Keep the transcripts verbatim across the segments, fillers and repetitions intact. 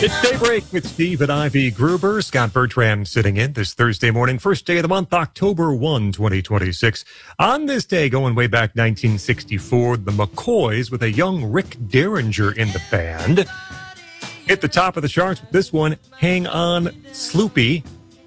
It's Daybreak with Steve and Ivy Gruber. Scott Bertram sitting in this Thursday morning, first day of the month, October first, twenty twenty-six. On this day, going way back nineteen sixty-four, the McCoys with a young Rick Derringer in the band hit the top of the charts with this one, Hang On Sloopy.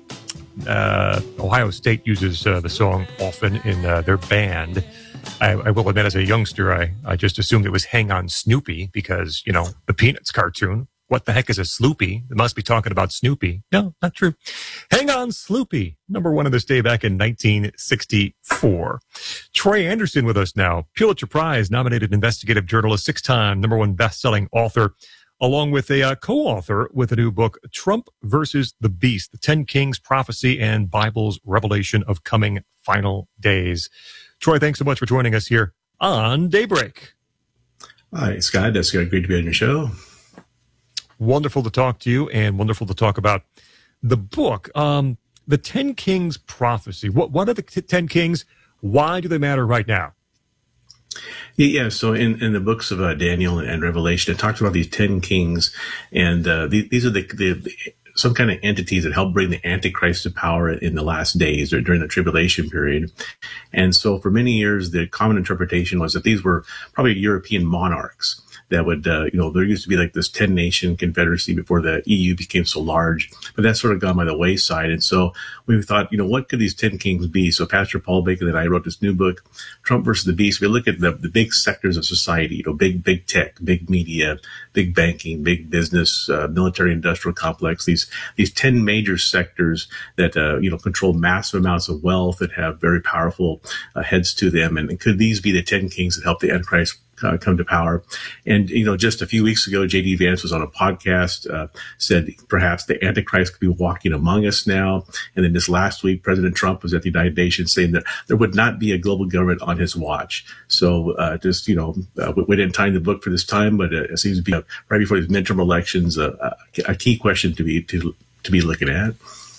Uh, Ohio State uses uh, the song often in uh, their band. I, I will admit, as a youngster, I, I just assumed it was Hang On Snoopy because, you know, the Peanuts cartoon. What the heck is a Sloopy? It must be talking about Snoopy. No, not true. Hang On Sloopy, number one on this day back in nineteen sixty-four. Troy Anderson with us now, Pulitzer Prize nominated investigative journalist, six-time number one best-selling author, along with a uh, co-author with a new book, Trump versus the Beast, the Ten Kings Prophecy and Bible's Revelation of Coming Final Days. Troy, thanks so much for joining us here on Daybreak. Hi, Scott. It's great to be on your show. Wonderful to talk to you and wonderful to talk about the book, um, the Ten Kings Prophecy. What, what are the t- Ten Kings? Why do they matter right now? Yeah, so in, in the books of uh, Daniel and Revelation, it talks about these ten kings, and uh, these, these are the, the, the some kind of entities that help bring the Antichrist to power in the last days or during the tribulation period. And so for many years, the common interpretation was that these were probably European monarchs that would, uh, you know, there used to be like this ten nation confederacy before the E U became so large, but that's sort of gone by the wayside. And so we thought, you know, what could these ten kings be? So Pastor Paul Bacon and I wrote this new book, Trump versus the Beast. We look at the, the big sectors of society, you know, big, big tech, big media, big banking, big business, uh, military industrial complex, these, these ten major sectors that, uh, you know, control massive amounts of wealth that have very powerful uh, heads to them. And could these be the ten kings that help the Antichrist Uh, come to power? And, you know, just a few weeks ago, J D Vance was on a podcast, uh, said perhaps the Antichrist could be walking among us now. And then this last week, President Trump was at the United Nations saying that there would not be a global government on his watch. So uh, just, you know, uh, we, we didn't time the book for this time, but uh, it seems to be uh, right before these midterm elections, uh, a key question to be to, to be looking at.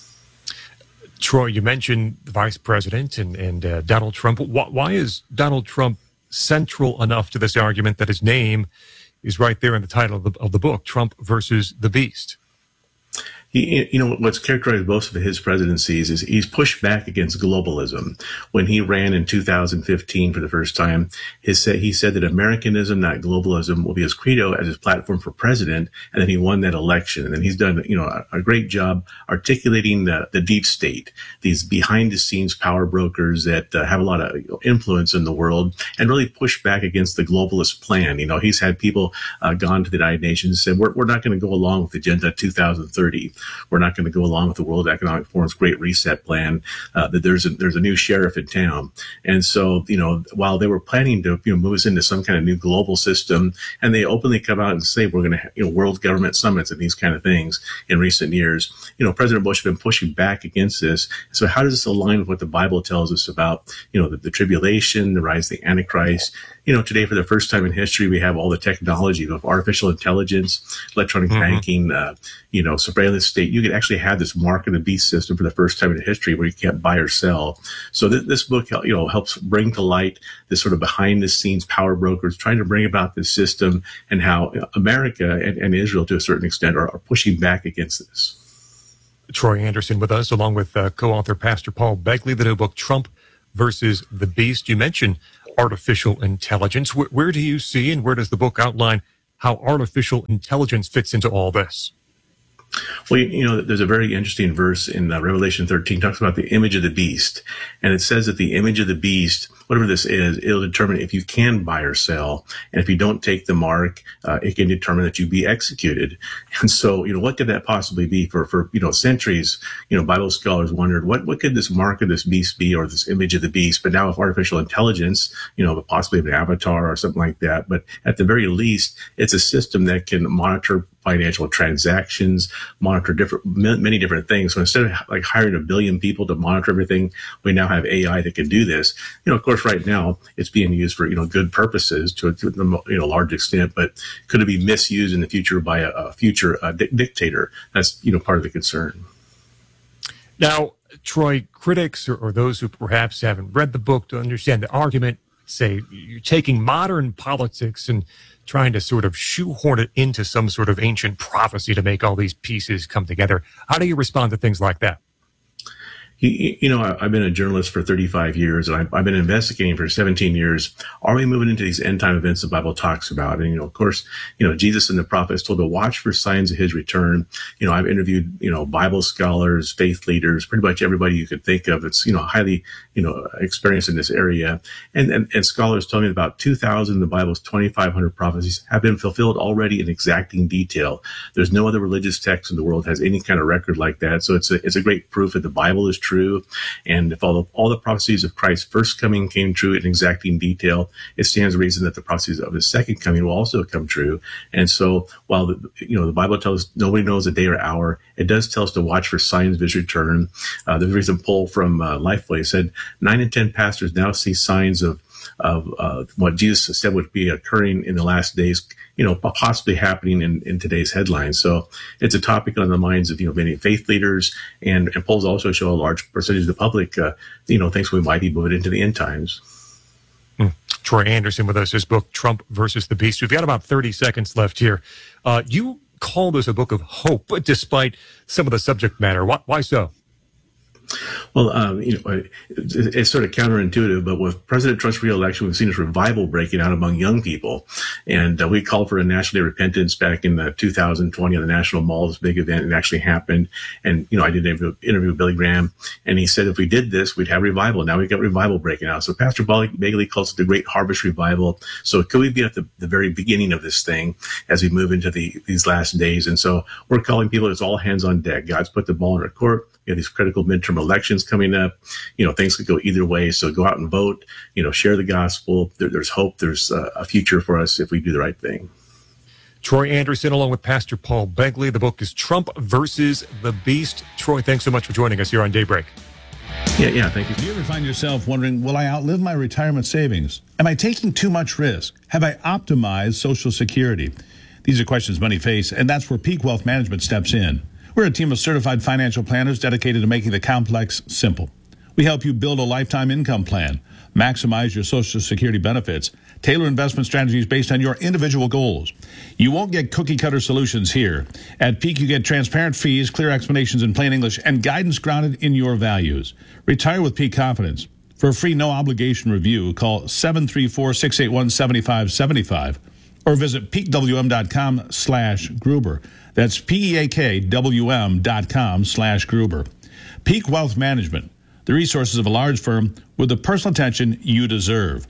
Troy, you mentioned the Vice President and, and uh, Donald Trump. Why, why is Donald Trump central enough to this argument that his name is right there in the title of the, of the book, Trump versus the Beast? He, you know, what's characterized most of his presidencies is he's pushed back against globalism. When he ran in two thousand fifteen for the first time, his, he said that Americanism, not globalism, will be his credo as his platform for president, and then he won that election. And then he's done, you know, a, a great job articulating the, the deep state, these behind-the-scenes power brokers that uh, have a lot of you know, influence in the world, and really pushed back against the globalist plan. You know, he's had people uh, gone to the United Nations and said, we're, we're not going to go along with Agenda two thousand thirty. We're not going to go along with the World Economic Forum's Great Reset plan. Uh, that there's a, there's a new sheriff in town, and so you know while they were planning to you know move us into some kind of new global system, and they openly come out and say we're going to have, you know world government summits and these kind of things in recent years. You know President Bush has been pushing back against this. So how does this align with what the Bible tells us about you know the, the tribulation, the rise of the Antichrist? You know, today, for the first time in history, we have all the technology of artificial intelligence, electronic mm-hmm. banking, uh, you know, surveillance state. You could actually have this mark of the beast system for the first time in history where you can't buy or sell. So th- this book, you know, helps bring to light this sort of behind the scenes power brokers trying to bring about this system and how America and, and Israel, to a certain extent, are, are pushing back against this. Troy Anderson with us, along with uh, co-author Pastor Paul Begley, the new book, Trump versus the Beast. You mentioned artificial intelligence. Where, where do you see and where does the book outline how artificial intelligence fits into all this? Well, you know, there's a very interesting verse in uh, Revelation thirteen, talks about the image of the beast. And it says that the image of the beast, whatever this is, it'll determine if you can buy or sell. And if you don't take the mark, uh, it can determine that you be executed. And so, you know, what could that possibly be? For, for, you know, centuries, you know, Bible scholars wondered, what, what could this mark of this beast be, or this image of the beast? But now with artificial intelligence, you know, possibly an avatar or something like that. But at the very least, it's a system that can monitor financial transactions, monitor different, many different things. So instead of like hiring a billion people to monitor everything, we now have A I that can do this. You know, of course, right now it's being used for, you know, good purposes to a, to a you know, large extent, but could it be misused in the future by a, a future uh, di- dictator? That's, you know, part of the concern. Now, Troy, critics or, or those who perhaps haven't read the book to understand the argument say you're taking modern politics and trying to sort of shoehorn it into some sort of ancient prophecy to make all these pieces come together. How do you respond to things like that? You, you know, I've been a journalist for thirty-five years, and I've, I've been investigating for seventeen years. Are we moving into these end time events the Bible talks about? And, you know, of course, you know, Jesus and the prophets told to watch for signs of his return. You know, I've interviewed, you know, Bible scholars, faith leaders, pretty much everybody you could think of. It's, you know, highly, you know, experienced in this area. And, and, and scholars tell me about two thousand of the Bible's twenty-five hundred prophecies have been fulfilled already in exacting detail. There's no other religious text in the world that has any kind of record like that. So it's a, it's a great proof that the Bible is true. And if all the, all the prophecies of Christ's first coming came true in exacting detail, it stands to reason that the prophecies of his second coming will also come true. And so while the, you know, the Bible tells us nobody knows the day or hour, it does tell us to watch for signs of his return. Uh, there's a recent poll from uh, Lifeway said nine in ten pastors now see signs of of uh, what Jesus said would be occurring in the last days, you know, possibly happening in, in today's headlines. So it's a topic on the minds of, you know, many faith leaders, and, and polls also show a large percentage of the public, uh, you know, thinks we might be moving into the end times. Hmm. Troy Anderson with us, his book, Trump versus the Beast. We've got about thirty seconds left here. Uh, you call this a book of hope, despite some of the subject matter. Why, why so? Well, um, you know, it's sort of counterintuitive, but with President Trump's reelection, we've seen this revival breaking out among young people. And uh, we called for a National Day of Repentance back in uh, two thousand twenty on the National Mall, this big event. It actually happened. And, you know, I did an interview with Billy Graham, and he said if we did this, we'd have revival. Now we've got revival breaking out. So Pastor Begley calls it the Great Harvest Revival. So could we be at the, the very beginning of this thing as we move into the these last days? And so we're calling people, it's all hands on deck. God's put the ball in our court. You know, these critical midterm elections coming up, you know, things could go either way. So go out and vote, you know, share the gospel. There, there's hope. There's uh, a future for us if we do the right thing. Troy Anderson, along with Pastor Paul Begley. The book is Trump versus the Beast. Troy, thanks so much for joining us here on Daybreak. Yeah, yeah, thank you. Do you ever find yourself wondering, will I outlive my retirement savings? Am I taking too much risk? Have I optimized Social Security? These are questions many face, and that's where Peak Wealth Management steps in. We're a team of certified financial planners dedicated to making the complex simple. We help you build a lifetime income plan, maximize your Social Security benefits, tailor investment strategies based on your individual goals. You won't get cookie-cutter solutions here. At Peak, you get transparent fees, clear explanations in plain English, and guidance grounded in your values. Retire with Peak confidence. For a free, no-obligation review, call seven three four, six eight one, seven five seven five or visit peakwm.com slash Gruber. That's P-E-A-K-W-M dot com slash Gruber. Peak Wealth Management, the resources of a large firm with the personal attention you deserve.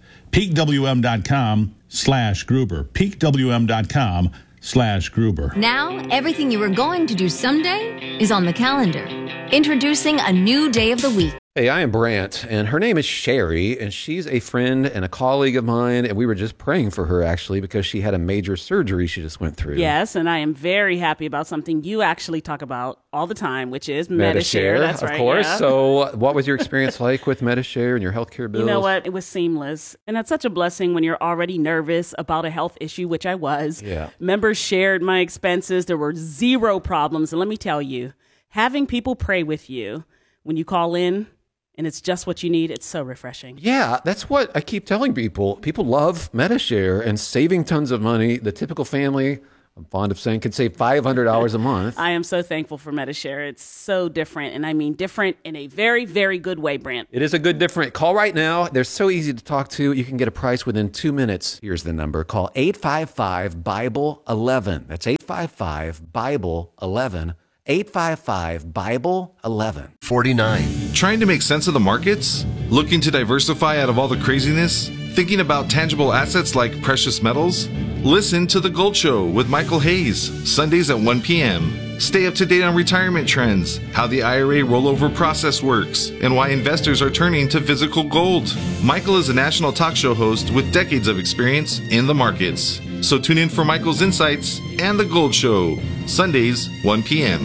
peakwm.com slash Gruber. peakwm.com slash Gruber. Now, everything you were going to do someday is on the calendar. Introducing a new day of the week. Hey, I am Brant, and her name is Sherry, and she's a friend and a colleague of mine, and we were just praying for her, actually, because she had a major surgery she just went through. Yes, and I am very happy about something you actually talk about all the time, which is Medi-Share. That's of right, course. yeah. So what was your experience like with Medi-Share and your healthcare bills? You know what? It was seamless, and it's such a blessing when you're already nervous about a health issue, which I was. Yeah. Members shared my expenses. There were zero problems, and let me tell you, having people pray with you when you call in, and it's just what you need, it's so refreshing. Yeah, that's what I keep telling people. People love Medi-Share and saving tons of money. The typical family, I'm fond of saying, can save five hundred dollars a month. I am so thankful for Medi-Share. It's so different, and I mean different in a very, very good way, Brant. It is a good different. Call right now. They're so easy to talk to. You can get a price within two minutes. Here's the number. Call eight five five, Bible eleven. That's eight five five, Bible eleven. eight five five, Bible eleven. forty-nine. Trying to make sense of the markets? Looking to diversify out of all the craziness? Thinking about tangible assets like precious metals? Listen to The Gold Show with Michael Hayes, Sundays at one p.m. Stay up to date on retirement trends, how the I R A rollover process works, and why investors are turning to physical gold. Michael is a national talk show host with decades of experience in the markets. So tune in for Michael's insights and The Gold Show, Sundays, one p.m.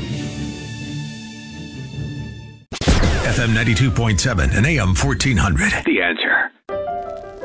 F M ninety-two point seven and A M fourteen hundred. The Answer.